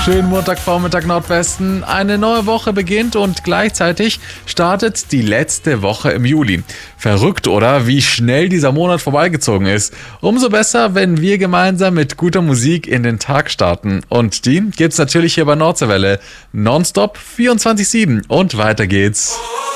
Schönen Montagvormittag Nordwesten. Eine neue Woche beginnt und gleichzeitig startet die letzte Woche im Juli. Verrückt, oder? Wie schnell dieser Monat vorbeigezogen ist. Umso besser, wenn wir gemeinsam mit guter Musik in den Tag starten. Und die gibt's natürlich hier bei Nordseewelle. Nonstop 24/7 und weiter geht's.